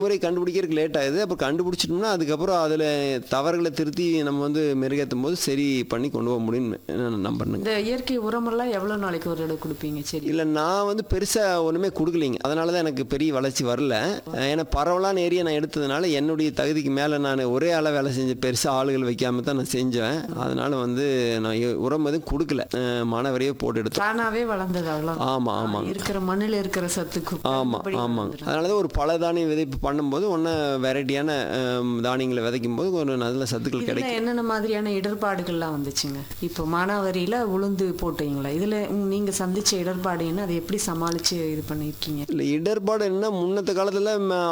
முறை கண்டுபிடிக்கிறதுக்கு லேட் ஆகுது. அப்புறம் கண்டுபிடிச்சிட்டோம்னா அதுக்கப்புறம் அதில் தவறுகளை திருத்தி நம்ம வந்து மெருகேற்றும் போது சரி பண்ணி கொண்டு போக முடியும்னு நான் நம்புறேங்க. இந்த இயற்கை உரமெல்லாம் எவ்வளோ நாளைக்கு ஒரு தடவை கொடுப்பீங்க? சரி. இல்லை, நான் வந்து பெருசாக ஒன்றுமே கொடுக்கலைங்க. அதனால தான் எனக்கு பெரிய வளர்ச்சி வரல. ஏன்னா பரவலான ஏரியா நான் எடுத்ததுனால என்னுடைய தகுதிக்கு மேலே நான் ஒரே ஆளாக வேலை செஞ்சேன். பெருசாக ஆளுகள் வைக்காம தான் நான் செஞ்சேன். அதனால வந்து நான் உரம் எதுவும் கொடுக்கல, மாணவரையே போட்டு எடுத்தேன். தானாகவே வளர்ந்தது அவ்வளோ. ஆமாம் ஆமாம் இருக்கிற மண்ணில் இருக்கிற சத்துக்கு. ஆமாம் ஆமாங்க. அதனால தான் ஒரு பல தானிய விதைப்பு பண்ணும்போது ஒன்று வெரைட்டியான தானியங்களை விதைக்கும் போது ஒரு நல்ல சத்துக்கள் கிடைக்கும். என்னென்ன மாதிரியான இடர்பாடுகள்லாம் வந்துச்சுங்க? இப்போ மானாவாரியில் உளுந்து போட்டீங்களா? இதில் நீங்கள் சந்திச்ச இடர்பாடு என்ன? அதை எப்படி சமாளித்து இது பண்ணியிருக்கீங்க? இல்லை, இடர்பாடு என்ன, முன்னத்த காலத்தில்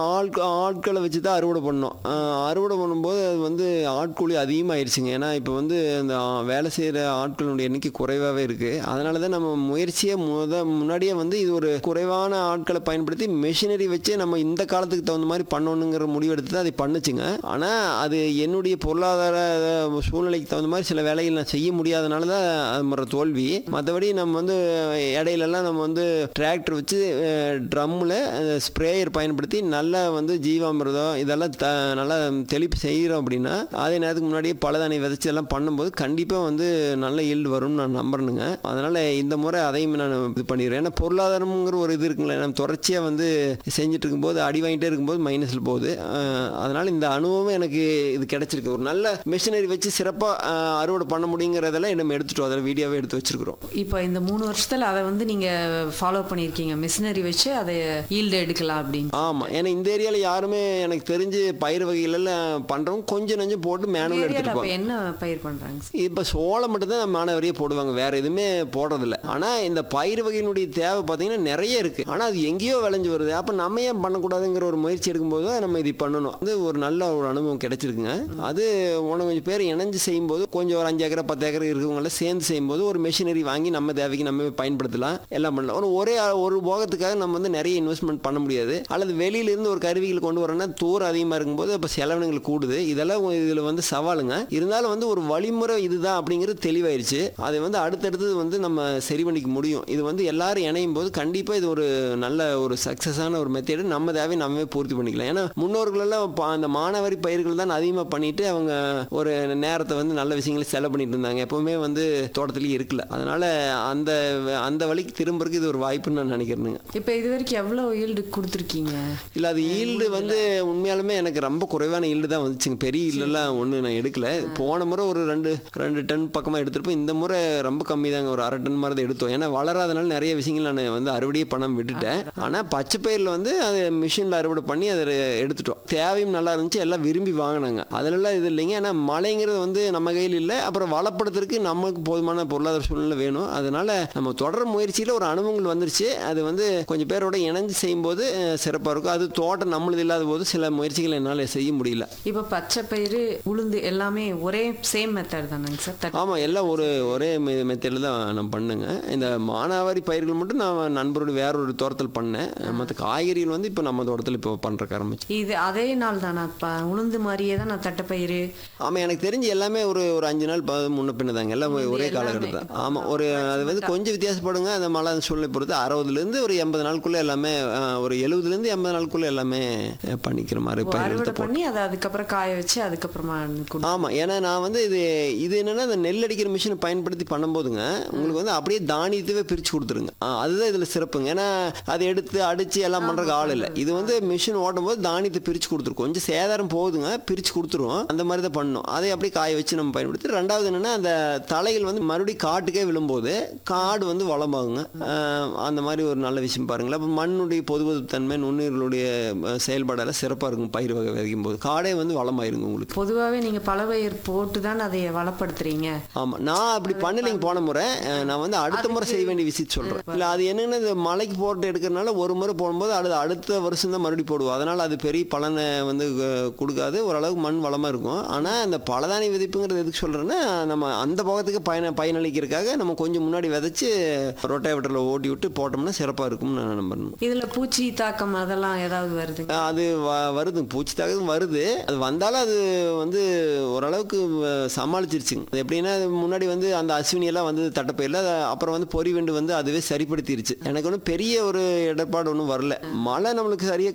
ஆட்களை வச்சு தான் அறுவடை பண்ணோம். அறுவடை பண்ணும்போது அது வந்து ஆட்கூலி அதிகமாகிடுச்சுங்க. ஏன்னா இப்போ வந்து அந்த வேலை செய்கிற ஆட்களுடைய எண்ணிக்கை குறைவாகவே இருக்குது. அதனால தான் நம்ம முயற்சியை முன்னாடியே வந்து இது ஒரு குறைவான ஆட்களை பயன்படுத்தி மெஷினரி வச்சு நம்ம இந்த காலத்துக்கு தகுந்த மாதிரி பண்ணணுங்கிற முடிவெடுத்து தான் அதை பண்ணுச்சுங்க. ஆனால் அது என்னுடைய பொருளாதார சூழ்நிலைக்கு தகுந்த மாதிரி சில வேலைகள் நான் செய்ய முடியாதனால தான் அது தோல்வி. மற்றபடி நம்ம வந்து இடையிலலாம் நம்ம வந்து டிராக்டர் வச்சு ட்ரம்மில் ஸ்ப்ரேயர் பயன்படுத்தி நல்லா வந்து ஜீவாமிர்தம் இதெல்லாம் நல்லா தெளிப்பு செய்கிறோம் அப்படின்னா அதே நேரத்துக்கு முன்னாடியே பலதானிய விதைச்சி எல்லாம் பண்ணும்போது கண்டிப்பாக வந்து நல்ல ஈல்டு வரும்னு நான் நம்புறேனுங்க. அதனால் இந்த முறை அதையும் நான் இது பண்ணிடுறேன். ஏன்னா பொருளாதாரம்ங்கிற ஒரு இது இருக்குங்களே, நம்ம தொடர்ச்சியாக வந்து செஞ்சுட்டு இருக்கும்போது அடி வாங்கிட்டே இருக்கும்போது மைனஸில் போகுது. அதனால் இந்த அனுபவம் எனக்கு இது கிடைச்சிருக்கு. ஒரு நல்ல மிஷினரி வச்சு சிறப்பாக அறுவடை பண்ண முடியுங்கிறதெல்லாம் நம்ம எடுத்துட்டோம். அதில் வீடியோவே எடுத்து வச்சிருக்கிறோம். இப்போ இந்த 3 வருஷத்தில் அதை வந்து நீங்கள் ஃபாலோ பண்ணியிருக்கீங்க, மிஷினரி வச்சு அதை ஈல்டு எடுக்கலாம் அப்படின்னு. ஆமாம், ஏன்னா இந்த ஏரியாவில் யாருமே எனக்கு தெரிஞ்சு பயிர் வகைகளெல்லாம் பண்ணுறவங்க கொஞ்சம் நஞ்சம் போட்டு மேனுவல் எடுத்துருப்பாங்க. என்ன பயிர் பண்ணுறாங்க? இப்போ சோளம் மட்டும்தான் மாணவரையே போடுவாங்க, வேற எதுவுமே போடுறதில்ல. ஆனால் இந்த பயிர் வகையினுடைய தேவை பார்த்தீங்கன்னா நிறைய இருக்குது. ஆனால் அது எங்கேயோ விளைஞ்சு வருது. அப்போ நம்ம ஏன் பண்ணக்கூடாதுங்கிற ஒரு முயற்சி எடுக்கும்போது தான் நம்ம இது பண்ணணும். அது ஒரு நல்ல ஒரு அனுபவம் கிடைச்சிருக்குங்க. அது கொஞ்சம் பேர் இணைஞ்சு செய்யும்போது கொஞ்சம் ஒரு 5 ஏக்கர் 10 ஏக்கர் இருக்கவங்கள சேர்ந்து செய்யும்போது ஒரு மெஷினரி வாங்கி நம்ம தேவைக்கு நம்ம பயன்படுத்தலாம், எல்லாம் பண்ணலாம். ஒரு போகத்துக்காக நம்ம வந்து நிறைய இன்வெஸ்ட்மெண்ட் பண்ண முடியாது. அல்லது வெளியிலிருந்து ஒரு கருவிகள் கொண்டு வரோன்னா தூரம் அதிகமாக இருக்கும்போது இப்போ செலவினங்கள் கூடுது. இதெல்லாம் இதில் வந்து சவாலுங்க. இருந்தாலும் வந்து ஒரு வழிமுறை இதுதான் அப்படிங்கிறது தெளிவாயிருச்சு. அதை வந்து அடுத்தடுத்து வந்து நம்ம சரி பண்ணிக்க முடியும். இது வந்து எல்லாரும் இணையும் போது கண்டிப்பாக இது ஒரு நல்ல ஒரு சக்ஸஸான ஒரு மெத்தேடு. நம்ம தேவை நம்மவே பூர்த்தி பண்ணிக்கலாம். ஏன்னா முன்னோர்களெல்லாம் அந்த மானாவாரி பயிர்கள் தான் அதிகமாக பண்ணிட்டு அவங்க ஒரு நேரத்தை வந்து நல்ல விஷயங்களை செலவு பண்ணிட்டு இருந்தாங்க. எப்பவுமே வந்து தோட்டத்திலேயே இருக்கல. அதனால அந்த அந்த வழிக்கு திரும்புறதுக்கு இது ஒரு வாய்ப்புன்னு நான் நினைக்கிறேனுங்க. இப்போ இது வரைக்கும் எவ்வளோ ஈல்டு கொடுத்துருக்கீங்க? இல்லை, அது ஈல்டு வந்து உண்மையாலுமே எனக்கு ரொம்ப குறைவான ஈல்டு தான் வந்துச்சுங்க. பெரிய ஈல்டெல்லாம் ஒன்று நான் எடுக்கல. போன முறை ஒரு 2 டன் பக்கமாக எடுத்துருப்போம். இந்த முறை ரொம்ப கம்மி தாங்க, ஒரு 1/2 டன் மாதிரி தான் எடுத்தோம். ஏன்னா வளராதனால நிறைய விஷயங்கள் நான் வந்து அறுவடையே பண்ணாமல் விட்டுட்டேன். ஆனால் பச்சை பயிரில் வந்து அதை மிஷினில் அறுவடை பண்ணி அதை எடுத்துட்டோம். தேவையும் நல்லா இருந்துச்சு, எல்லாம் விரும்பி வாங்கினாங்க. அதிலெல்லாம் இது இல்லைங்க. ஏன்னா மழைங்கிறது வந்து நம்ம கையில் இல்லை. அப்புறம் வளப்படுத்துறதுக்கு நமக்கு போதுமான பொருளாதார சூழ்நிலை வேணும். அதனால நம்ம தொடர் முயற்சியில் ஒரு அனுபவங்கள் வந்துருச்சு. அது வந்து கொஞ்சம் பேரோட இணைஞ்சு செய்யும்போது சிறப்பாக இருக்கும். அது தோட்டம் நம்மளது இல்லாத போது சில முயற்சிகள் என்னால் செய்ய முடியல. இப்போ பச்சை பயிறு உளுந்து எல்லாமே ஒரே சேம் மெத்தட் தானேங்க சார்? ஆமாம், எல்லாம் ஒரே மெத்தடில் தான் நான் பண்ணுங்க. இந்த மானாவாரி பயிர்கள் மட்டும் நான் நண்பரோட வேற ஒரு தோட்டத்தில் பண்ணேன். மற்ற காய்கறிகள் வந்து இப்போ நம்ம தோட்டத்தில் இப்போ பண்ணுறக்கு ஆரம்பிச்சு. இது அதே நாள் தானே உளுந்து மாதிரியே தான் நான் தட்டைப்பயிறு? ஆமாம், எனக்கு தெரிஞ்சு எல்லாமே ஒரு 5 நாள் முன்ன பின்ன தாங்க, எல்லாம் ஒரே காலகட்டம் தான். ஆமாம், அது வந்து கொஞ்சம் வித்தியாசப்படுங்க. அந்த மழை சூழ்நிலை பொறுத்து 60லேருந்து ஒரு 80 நாளுக்குள்ளே எல்லாமே, ஒரு 70லேருந்து 80 நாளுக்குள்ளே எல்லாமே பண்ணிக்கிற மாதிரி அறுவடை பண்ணி அதை அதுக்கப்புறம் காய வச்சு அதுக்கப்புறமா. ஆமாம், ஏன்னா நான் வந்து இது என்னென்னா இந்த நெல் அடிக்கிற மிஷினை பயன்படுத்தி பண்ணும்போதுங்க உங்களுக்கு வந்து அப்படியே தானியத்தவே பிரித்து கொடுத்துருங்க. அதுதான் இதில் சிறப்புங்க. ஏன்னா அதை எடுத்து அடித்து எல்லாம் பண்ணுறதுக்கு ஆள் இல்லை. இது வந்து மிஷின் ஓட்டும் போது தானியத்தை பிரித்து கொடுத்துரும். கொஞ்சம் சேதாரம் போகுதுங்க, பிரித்து கொடுத்துரும். அந்த மாதிரி தான் பண்ணணும். அதை அப்படியே காய வச்சு நம்ம பயன்படுத்தி. ரெண்டாவது என்னென்னா அந்த தலைகள் வந்து மறுபடியும் காட்டுக்கே விழும்போது காடு வந்து வளமாகுங்க. அந்த மாதிரி ஒரு நல்ல விஷயம் பாருங்களேன். அப்போ மண்ணுடைய பொதுவத்தன்மை நுண்ணுயிர்களுடைய செயல்பாடெல்லாம் சிறப்பாக இருக்கும். பயிர் வகை விதைக்கும் போது காடே வந்து வளமாயிருங்க உங்களுக்கு. பொதுவாகவே நீங்கள் பல பயிர் போட்டு தான் அதை வளப்படுத்துறீங்க. ஆமாம், நான் அப்படி பண்ணலைங்க போன முறை. நான் வந்து அடுத்த முறை செய்ய வேண்டிய விஷயம் சொல்கிறேன். இல்லை, அது என்னென்ன மலைக்கு போட்டு எடுக்கிறதுனால ஒரு முறை போடும்போது அடுத்த வருஷம் தான் மறுபடியும் போடுவோம். அதனால் அது பெரிய பலனை வந்து கொடுக்காது. ஓரளவுக்கு மண் வளமாக இருக்கும். ஆனால் இந்த பலதானி விதைப்புங்கிறது எதுக்கு சொல்கிறேன்னா, நம்ம அந்த பக்கத்துக்கு பயனளிக்கிறதுக்காக நம்ம கொஞ்சம் முன்னாடி விதைச்சி ரொட்டேவேட்டரில் ஓட்டி விட்டு போட்டோம்னா சிறப்பாக இருக்கும்னு நான் நம்புறேன். இதில் பூச்சி தாக்கம் அதெல்லாம் ஏதாவது வருது? அது வருது, பூச்சி தாக்கம் வருது. அது வந்தாலும் அது வந்து ஓரளவுக்கு சமாளிச்சிருச்சுங்க. அது எப்படின்னா முன்னாடி வந்து அந்த அஸ்வினியெல்லாம் வந்து தட்டப்பயிரில், அப்புறம் வந்து பொறிவெண்டு வந்து அதுவே சரிப்படுத்திருச்சு. எனக்கு ஒன்றும் பெரிய ஒரு இடர்பாடு ஒன்றும் வரல. மழை நம்மளுக்கு சரியாக கிடைக்கணும்.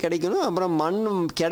அப்புறம் மண்